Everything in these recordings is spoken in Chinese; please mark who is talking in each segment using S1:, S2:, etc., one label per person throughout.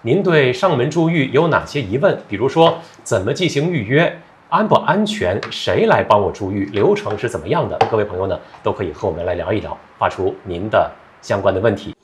S1: 您对上门住寓有哪些疑问？比如说怎么进行预约，安不安全，谁来帮我住寓，流程是怎么样的？各位朋友呢，都可以和我们来聊一聊，发出您的相关的问题。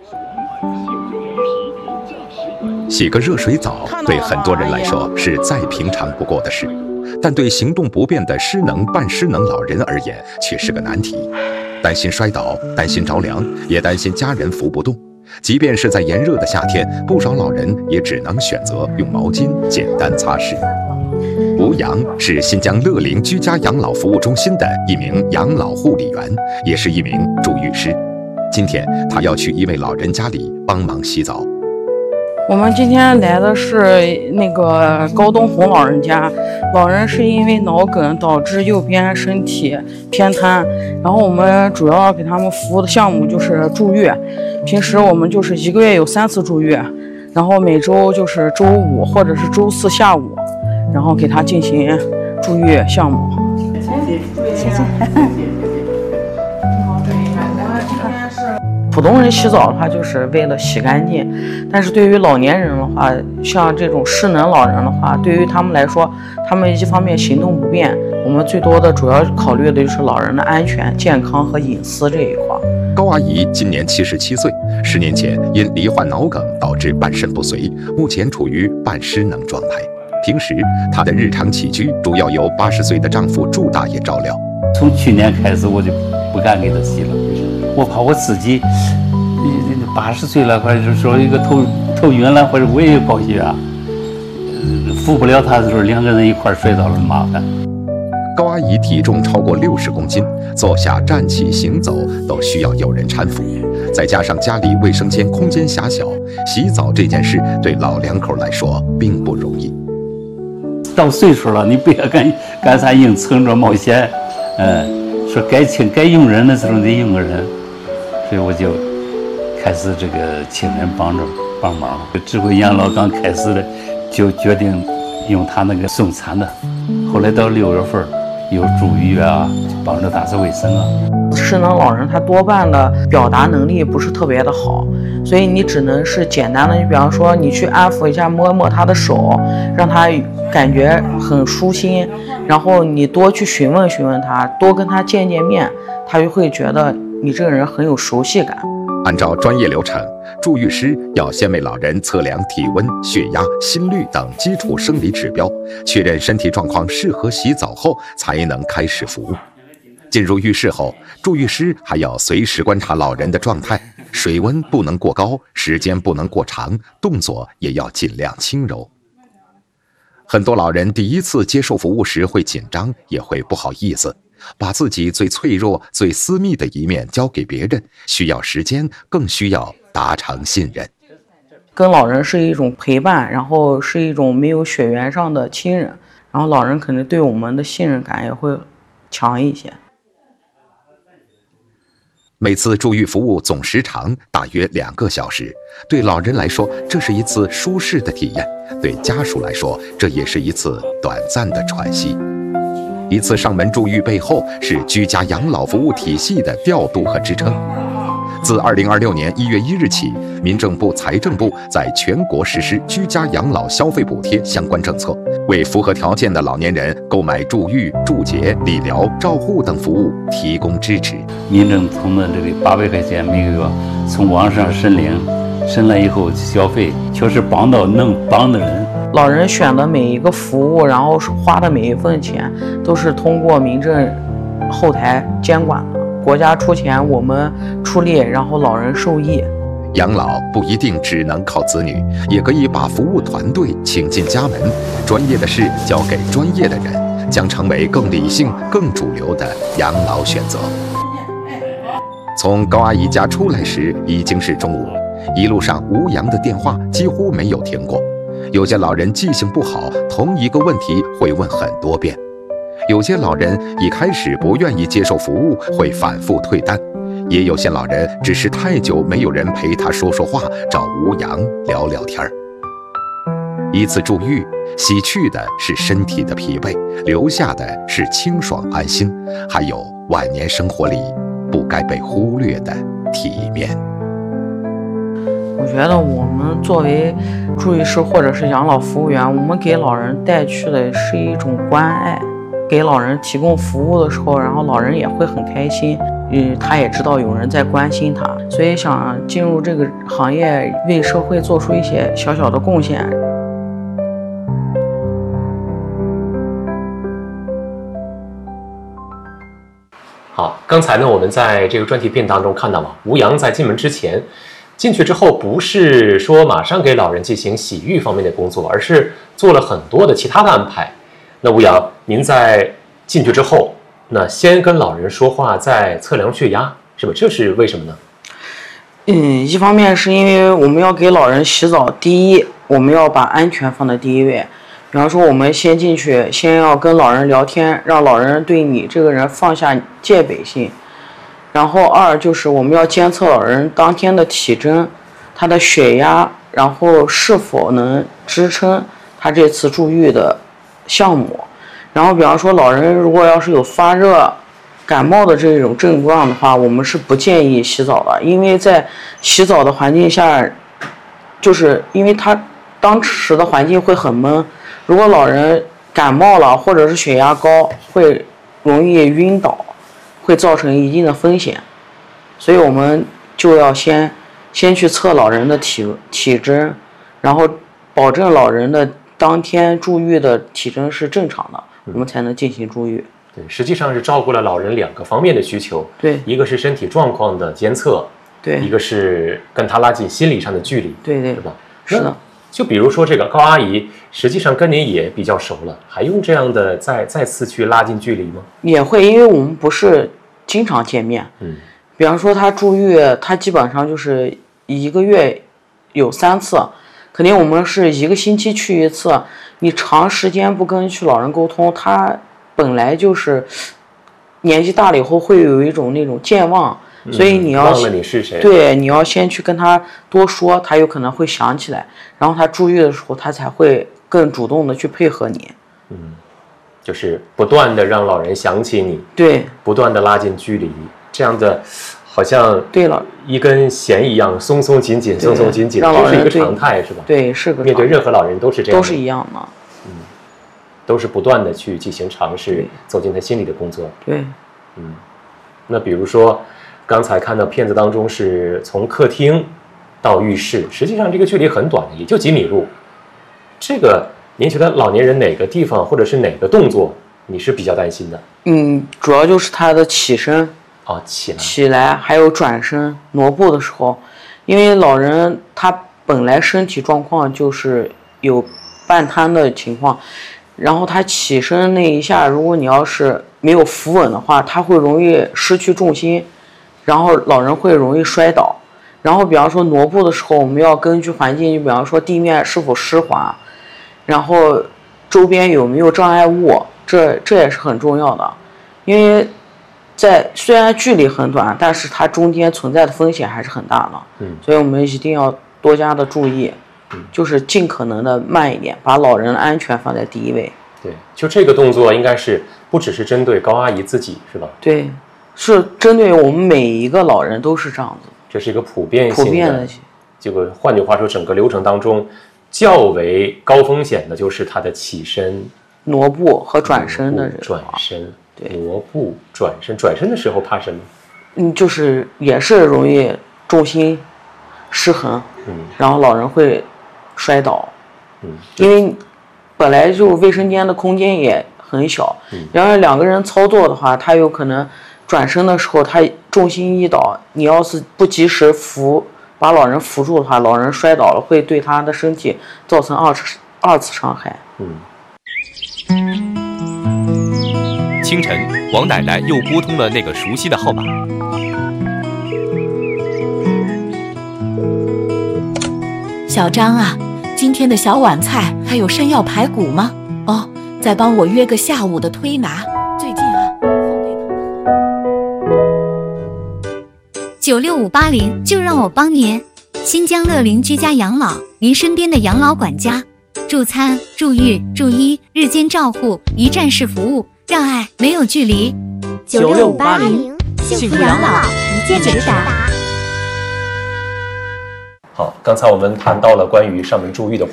S2: 洗个热水澡对很多人来说是再平常不过的事，但对行动不便的失能、半失能老人而言却是个难题。担心摔倒，担心着凉，也担心家人扶不动。即便是在炎热的夏天，不少老人也只能选择用毛巾简单擦拭。吴阳是新疆乐陵居家养老服务中心的一名养老护理员，也是一名住浴师。今天他要去一位老人家里帮忙洗澡。
S3: 我们今天来的是那个高东红老人家，老人是因为脑梗导致右边身体偏瘫，然后我们主要给他们服务的项目就是住院。平时我们就是1个月有3次住院，然后每周就是周5或者是周4下午，然后给他进行住院项目。谢谢。普通人洗澡的话，就是为了洗干净，但是对于老年人的话，像这种失能老人的话，对于他们来说，他们一方面行动不便，我们最多的主要考虑的就是老人的安全、健康和隐私这一块。
S2: 高阿姨今年77岁，10年前因罹患脑梗导致半身不遂，目前处于半失能状态。平时她的日常起居主要由80岁的丈夫祝大爷照料。
S4: 从去年开始，我就不敢给她洗了。我怕我自己80岁了，或者是说一个头晕了，或者我也有高血压，扶不了他的时候，2个人一块摔倒了麻烦。
S2: 高阿姨体重超过60公斤，坐下、站起、行走都需要有人搀扶，再加上家里卫生间空间狭小，洗澡这件事对老两口来说并不容易。
S4: 到岁数了，你不要干啥硬蹭着冒险，说该用人的时候得用个人。所以我就开始这个请人帮忙。智慧养老刚开始的就决定用他那个送餐的，后来到6月份有住院啊，帮着打扫卫生啊。
S3: 失能老人他多半的表达能力不是特别的好，所以你只能是简单的，你比方说你去安抚一下，摸摸他的手，让他感觉很舒心，然后你多去询问他，多跟他见面，他就会觉得你这个人很有熟悉感。
S2: 按照专业流程，住浴师要先为老人测量体温、血压、心率等基础生理指标，确认身体状况适合洗澡后，才能开始服务。进入浴室后，住浴师还要随时观察老人的状态，水温不能过高，时间不能过长，动作也要尽量轻柔。很多老人第一次接受服务时会紧张，也会不好意思，把自己最脆弱、最私密的一面交给别人，需要时间，更需要达成信任。
S3: 跟老人是一种陪伴，然后是一种没有血缘上的亲人，然后老人可能对我们的信任感也会强一些。
S2: 每次住浴服务总时长大约2个小时，对老人来说，这是一次舒适的体验；对家属来说，这也是一次短暂的喘息。一次上门住浴背后是居家养老服务体系的调度和支撑。自2026年1月1日起，民政部、财政部在全国实施居家养老消费补贴相关政策，为符合条件的老年人购买住浴、住洁、理疗、照护等服务提供支持。
S4: 民政通的这个800块钱每个月，从网上申领，申了以后消费，确实帮到能帮的人。
S3: 老人选的每一个服务，然后花的每一份钱，都是通过民政后台监管的。国家出钱，我们出力，然后老人受益。
S2: 养老不一定只能靠子女，也可以把服务团队请进家门，专业的事交给专业的人，将成为更理性、更主流的养老选择。从高阿姨家出来时已经是中午，一路上吴阳的电话几乎没有停过。有些老人记性不好，同一个问题会问很多遍。有些老人一开始不愿意接受服务，会反复退单；也有些老人只是太久没有人陪他说说话，找吴阳聊聊天儿。一次住浴，洗去的是身体的疲惫，留下的是清爽安心，还有晚年生活里不该被忽略的体面。
S3: 我觉得我们作为助育师或者是养老服务员，我们给老人带去的是一种关爱，给老人提供服务的时候，然后老人也会很开心，他也知道有人在关心他，所以想进入这个行业，为社会做出一些小小的贡献。
S1: 好，刚才呢，我们在这个专题片当中看到了吴阳在进门之前，进去之后不是说马上给老人进行洗浴方面的工作，而是做了很多的其他的安排。那吴阳，您在进去之后，那先跟老人说话，再测量血压，是吧？这是为什么呢？
S3: 一方面是因为我们要给老人洗澡，第一，我们要把安全放在第一位。比方说，我们先进去，先要跟老人聊天，让老人对你这个人放下戒备心。然后二就是我们要监测老人当天的体征，他的血压，然后是否能支撑他这次住院的项目。然后比方说，老人如果要是有发热、感冒的这种症状的话，我们是不建议洗澡的，因为在洗澡的环境下，就是因为他当时的环境会很闷。如果老人感冒了或者是血压高，会容易晕倒，会造成一定的风险，所以我们就要先去测老人的体征，然后保证老人的当天住院的体征是正常的，我们才能进行住院。
S1: 对，实际上是照顾了老人2个方面的需求。
S3: 对，
S1: 一个是身体状况的监测，
S3: 对，
S1: 一个是跟他拉近心理上的距离，
S3: 对，
S1: 是吧？
S3: 是的。
S1: 就比如说这个高阿姨，实际上跟您也比较熟了，还用这样的再次去拉近距离吗？
S3: 也会，因为我们不是经常见面。比方说她住院，她基本上就是1个月有3次，肯定我们是1个星期去1次。你长时间不跟老人沟通，他本来就是年纪大了以后会有一种那种健忘。所以你要
S1: 忘了你是谁，
S3: 对，你要先去跟他多说，他有可能会想起来，然后他住院的时候，他才会更主动的去配合你。
S1: 就是不断的让老人想起你，
S3: 对，
S1: 不断的拉近距离，这样的好像
S3: 对了，
S1: 一根弦一样松松紧紧，松松紧紧，
S3: 让老人
S1: 这是一个常态，是吧？
S3: 对，是个常态。
S1: 面对任何老人都是这样，
S3: 都是一样的。
S1: 都是不断的去进行尝试，走进他心里的工作。
S3: 对，
S1: 那比如说。刚才看到片子当中是从客厅到浴室，实际上这个距离很短的，也就几米路。这个您觉得老年人哪个地方或者是哪个动作你是比较担心的？
S3: 主要就是他的起身起来还有转身挪步的时候，因为老人他本来身体状况就是有半瘫的情况，然后他起身那一下，如果你要是没有扶稳的话，他会容易失去重心，然后老人会容易摔倒。然后比方说挪步的时候，我们要根据环境，就比方说地面是否湿滑，然后周边有没有障碍物，这也是很重要的。因为虽然距离很短，但是它中间存在的风险还是很大的。所以我们一定要多加的注意，就是尽可能的慢一点，把老人的安全放在第一位。
S1: 对，就这个动作应该是不只是针对高阿姨自己，是吧？
S3: 对，是针对我们每一个老人都是这样子。
S1: 这是一个普遍的。这个换句话说，整个流程当中较为高风险的就是他的起身、
S3: 挪步和转身的
S1: 转身。
S3: 对，
S1: 挪步、转身的时候怕什么？
S3: 就是也是容易重心失衡，然后老人会摔倒，因为本来就卫生间的空间也很小，然后2个人操作的话，他有可能转身的时候他重心一倒，你要是不及时把老人扶住的话，老人摔倒了会对他的身体造成二次伤害。
S5: 清晨，王奶奶又拨通了那个熟悉的号码。
S6: 小张啊，今天的小碗菜还有山药排骨吗？哦，再帮我约个下午的推拿。最近啊，后背疼。
S7: 96580就让我帮您。新疆乐龄居家养老，您身边的养老管家，助餐、助育、助医，日间照护，一站式服务，让爱没有距离。
S8: 96580幸福养老，一键直达。
S1: 好，刚才我们谈到了关于上门住院的话